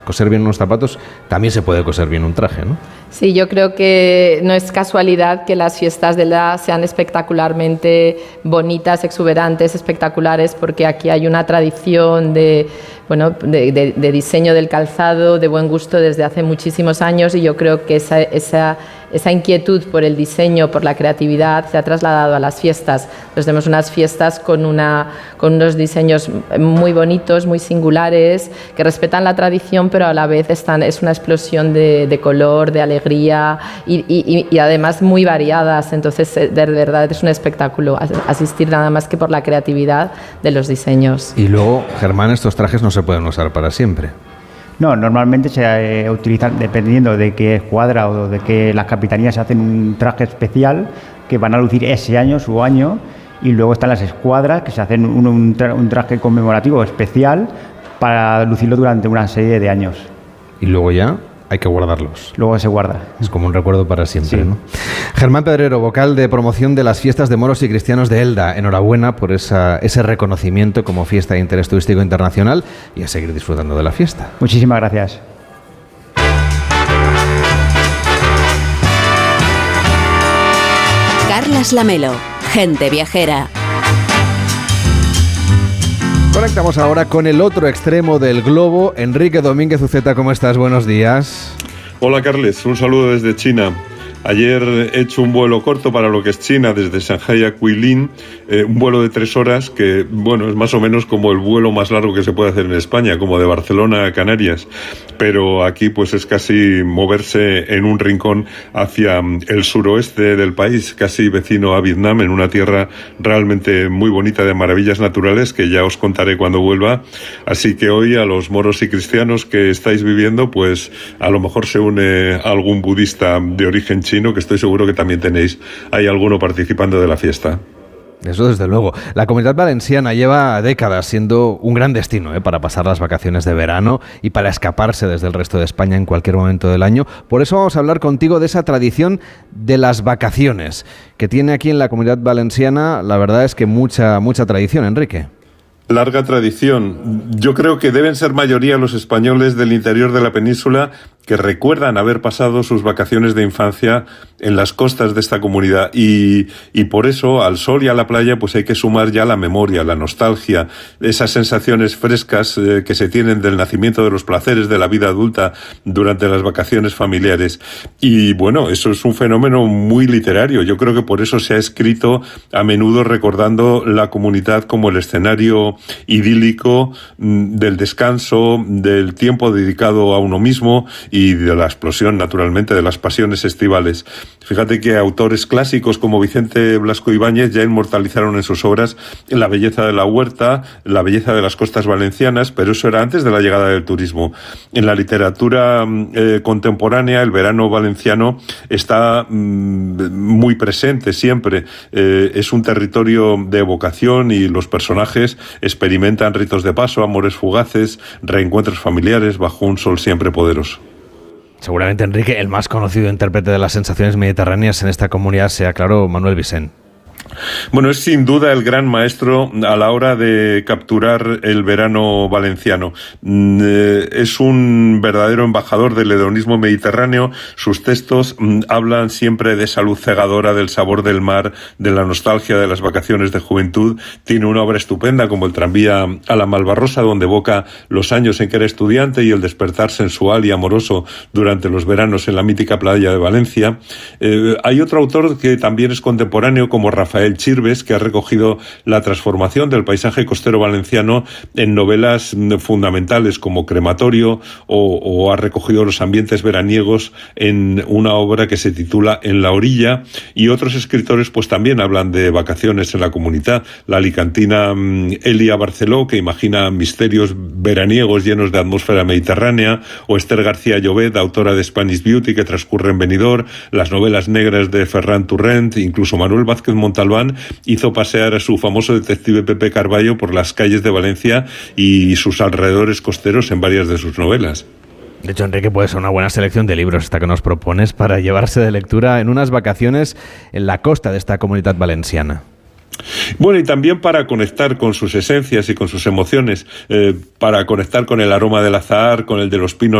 Coser bien unos zapatos, también se puede coser bien un traje, ¿no? Sí, yo creo que no es casualidad que las fiestas de la sean espectacularmente bonitas, exuberantes, espectaculares, porque aquí hay una tradición de diseño del calzado, de buen gusto desde hace muchísimos años, y yo creo que esa inquietud por el diseño, por la creatividad, se ha trasladado a las fiestas. Entonces tenemos unas fiestas con unos diseños muy bonitos, muy singulares, que respetan la tradición, pero a la vez es una explosión de color, de alegría y además muy variadas. Entonces, de verdad es un espectáculo asistir nada más que por la creatividad de los diseños. Y luego, Germán, estos trajes no se pueden usar para siempre. No, normalmente se utilizan, dependiendo de qué escuadra o de que las capitanías hacen un traje especial que van a lucir ese año, su año, y luego están las escuadras que se hacen un traje conmemorativo especial para lucirlo durante una serie de años. Y luego ya hay que guardarlos. Luego se guarda. Es como un recuerdo para siempre, sí, ¿no? Germán Pedrero, vocal de promoción de las fiestas de moros y cristianos de Elda. Enhorabuena por ese reconocimiento como fiesta de interés turístico internacional y a seguir disfrutando de la fiesta. Muchísimas gracias. Carlas Lamelo, Gente Viajera. Conectamos ahora con el otro extremo del globo. Enrique Domínguez Uceta, ¿cómo estás? Buenos días. Hola, Carles, un saludo desde China. Ayer he hecho un vuelo corto para lo que es China, desde Shanghái a Guilin, un vuelo de 3 horas que, bueno, es más o menos como el vuelo más largo que se puede hacer en España, como de Barcelona a Canarias. Pero aquí pues es casi moverse en un rincón hacia el suroeste del país, casi vecino a Vietnam, en una tierra realmente muy bonita de maravillas naturales que ya os contaré cuando vuelva. Así que hoy a los moros y cristianos que estáis viviendo, pues a lo mejor se une algún budista de origen chino, que estoy seguro que también tenéis ahí alguno participando de la fiesta. Eso desde luego. La Comunidad Valenciana lleva décadas siendo un gran destino para pasar las vacaciones de verano y para escaparse desde el resto de España en cualquier momento del año. Por eso vamos a hablar contigo de esa tradición de las vacaciones que tiene aquí en la Comunidad Valenciana. La verdad es que mucha tradición, Enrique. Larga tradición. Yo creo que deben ser mayoría los españoles del interior de la península que recuerdan haber pasado sus vacaciones de infancia en las costas de esta comunidad y por eso al sol y a la playa pues hay que sumar ya la memoria, la nostalgia, esas sensaciones frescas que se tienen del nacimiento de los placeres de la vida adulta durante las vacaciones familiares. Y bueno, eso es un fenómeno muy literario. Yo creo que por eso se ha escrito a menudo recordando la comunidad como el escenario idílico del descanso, del tiempo dedicado a uno mismo y de la explosión, naturalmente, de las pasiones estivales. Fíjate que autores clásicos como Vicente Blasco Ibáñez ya inmortalizaron en sus obras la belleza de la huerta, la belleza de las costas valencianas, pero eso era antes de la llegada del turismo. En la literatura contemporánea, el verano valenciano está muy presente siempre. Es un territorio de evocación y los personajes experimentan ritos de paso, amores fugaces, reencuentros familiares bajo un sol siempre poderoso. Seguramente, Enrique, el más conocido intérprete de las sensaciones mediterráneas en esta comunidad sea, claro, Manuel Vicent. Bueno, es sin duda el gran maestro a la hora de capturar el verano valenciano. Es un verdadero embajador del hedonismo mediterráneo. Sus textos hablan siempre de esa luz cegadora, del sabor del mar, de la nostalgia de las vacaciones de juventud. Tiene una obra estupenda como El tranvía a la Malvarrosa, donde evoca los años en que era estudiante y el despertar sensual y amoroso durante los veranos en la mítica playa de Valencia. Hay otro autor que también es contemporáneo, como Rafael Chirves, que ha recogido la transformación del paisaje costero valenciano en novelas fundamentales como Crematorio o ha recogido los ambientes veraniegos en una obra que se titula En la orilla, y otros escritores pues también hablan de vacaciones en la comunidad. La alicantina Elia Barceló, que imagina misterios veraniegos llenos de atmósfera mediterránea, o Esther García Llobet, autora de Spanish Beauty, que transcurre en Benidorm, las novelas negras de Ferran Turrent, incluso Manuel Vázquez Montalbán hizo pasear a su famoso detective Pepe Carballo por las calles de Valencia y sus alrededores costeros en varias de sus novelas. De hecho, Enrique, puede ser una buena selección de libros esta que nos propones para llevarse de lectura en unas vacaciones en la costa de esta comunidad valenciana. Bueno, y también para conectar con sus esencias y con sus emociones, para conectar con el aroma del azahar, con el de los pinos